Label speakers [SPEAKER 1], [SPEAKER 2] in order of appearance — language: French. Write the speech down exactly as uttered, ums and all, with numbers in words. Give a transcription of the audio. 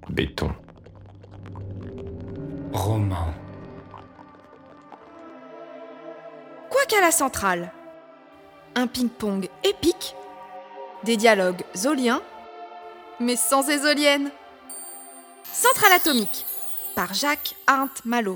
[SPEAKER 1] Béton.
[SPEAKER 2] Roman.
[SPEAKER 3] Quoi qu'à la centrale, un ping-pong épique, des dialogues zoliens, mais sans ésolienne. Centrale atomique, par Jacques Arndt Malo.